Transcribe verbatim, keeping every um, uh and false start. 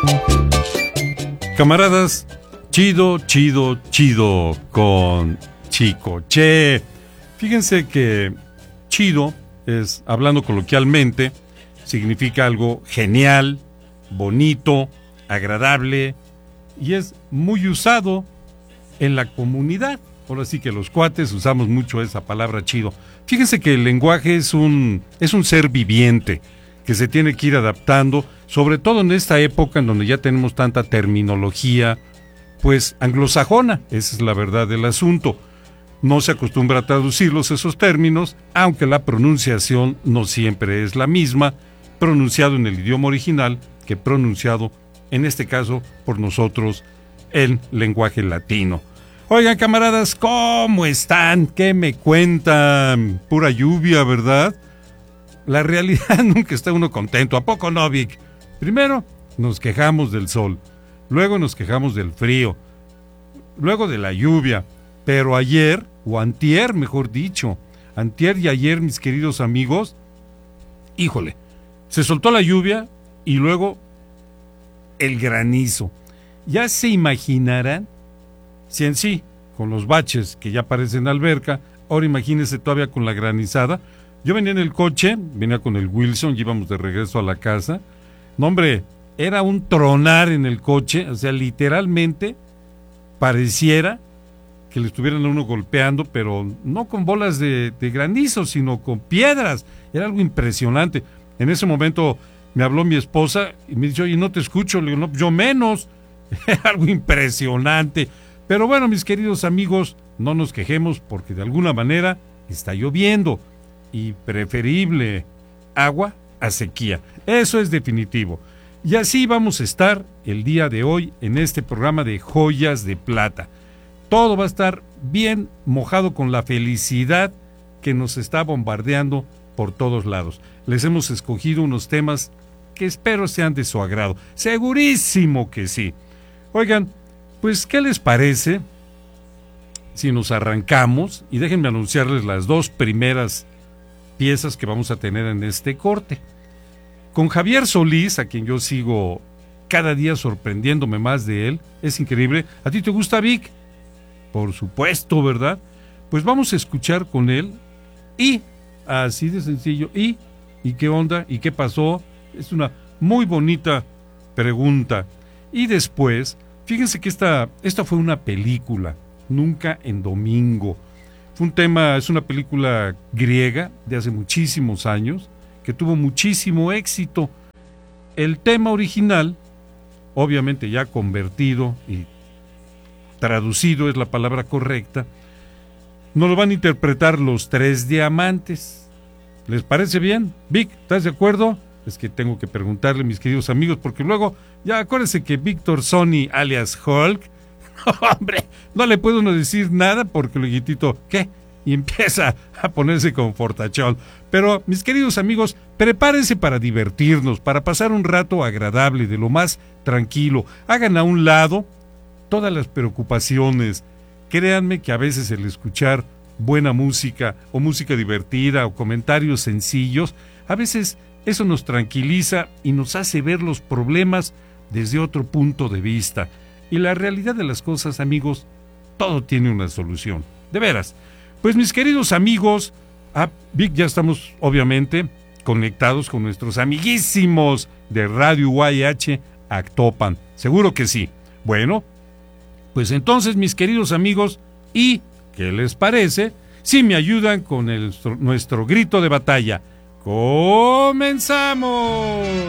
Camaradas, chido, chido, chido con Chicoche. Fíjense que chido es, hablando coloquialmente, significa algo genial, bonito, agradable y es muy usado en la comunidad. Ahora sí que los cuates usamos mucho esa palabra chido. Fíjense que el lenguaje es un, es un ser viviente que se tiene que ir adaptando, sobre todo en esta época en donde ya tenemos tanta terminología, pues anglosajona, esa es la verdad del asunto. No se acostumbra a traducirlos esos términos, aunque la pronunciación no siempre es la misma, pronunciado en el idioma original que pronunciado, en este caso, por nosotros, en lenguaje latino. Oigan, camaradas, ¿cómo están? ¿Qué me cuentan? Pura lluvia, ¿verdad? La realidad nunca está uno contento, ¿a poco no, Vic? Primero nos quejamos del sol, luego nos quejamos del frío, luego de la lluvia, pero ayer, o antier, mejor dicho, antier y ayer, mis queridos amigos, híjole, se soltó la lluvia y luego el granizo. Ya se imaginarán, si en sí, con los baches que ya parecen alberca, ahora imagínense todavía con la granizada. Yo venía en el coche, venía con el Wilson, íbamos de regreso a la casa. No, hombre, era un tronar en el coche, o sea, literalmente pareciera que le estuvieran a uno golpeando, pero no con bolas de, de granizo, sino con piedras. Era algo impresionante. En ese momento me habló mi esposa y me dijo, oye, no te escucho. Le digo, no, yo menos. Era algo impresionante. Pero bueno, mis queridos amigos, no nos quejemos porque de alguna manera está lloviendo. Y preferible agua a sequía. Eso es definitivo. Y así vamos a estar el día de hoy en este programa de Joyas de Plata. Todo va a estar bien mojado con la felicidad que nos está bombardeando por todos lados. Les hemos escogido unos temas que espero sean de su agrado. Segurísimo que sí. Oigan, pues, ¿qué les parece si nos arrancamos? Y déjenme anunciarles las dos primeras piezas que vamos a tener en este corte. Con Javier Solís, a quien yo sigo cada día sorprendiéndome más de él. Es increíble. ¿A ti te gusta, Vic? Por supuesto, ¿verdad? Pues vamos a escuchar con él y, así de sencillo, y, ¿y qué onda? ¿Y qué pasó? Es una muy bonita pregunta. Y después, fíjense que esta, esta fue una película, Nunca en Domingo. Fue un tema, es una película griega de hace muchísimos años, que tuvo muchísimo éxito. El tema original, obviamente ya convertido y traducido es la palabra correcta, nos lo van a interpretar Los Tres Diamantes. ¿Les parece bien? Vic, ¿estás de acuerdo? Es que tengo que preguntarle, mis queridos amigos, porque luego, ya acuérdense que Víctor Sony, alias Hulk, hombre, no le puede uno decir nada porque el guitito, ¿qué? Y empieza a ponerse con fortachón. Pero, mis queridos amigos, prepárense para divertirnos, para pasar un rato agradable, de lo más tranquilo. Hagan a un lado todas las preocupaciones. Créanme que a veces el escuchar buena música o música divertida o comentarios sencillos, a veces eso nos tranquiliza y nos hace ver los problemas desde otro punto de vista. Y la realidad de las cosas, amigos, todo tiene una solución. De veras. Pues mis queridos amigos, a Vic, ya estamos obviamente conectados con nuestros amiguísimos de Radio Y H Actopan. Seguro que sí. Bueno, pues entonces, mis queridos amigos, ¿y qué les parece si me ayudan con el, nuestro grito de batalla? ¡Comenzamos!